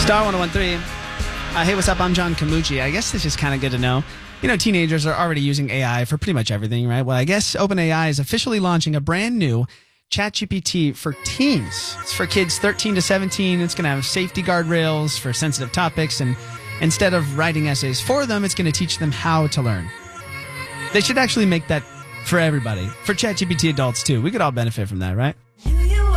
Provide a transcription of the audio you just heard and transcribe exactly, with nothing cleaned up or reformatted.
Star one oh one three. Uh, hey, what's up? I'm John Camucci. I guess this is kind of good to know. You know, teenagers are already using A I for pretty much everything, right? Well, I guess OpenAI is officially launching a brand new ChatGPT for teens. It's for kids thirteen to seventeen. It's going to have safety guardrails for sensitive topics. And instead of writing essays for them, it's going to teach them how to learn. They should actually make that for everybody, for ChatGPT adults, too. We could all benefit from that, right?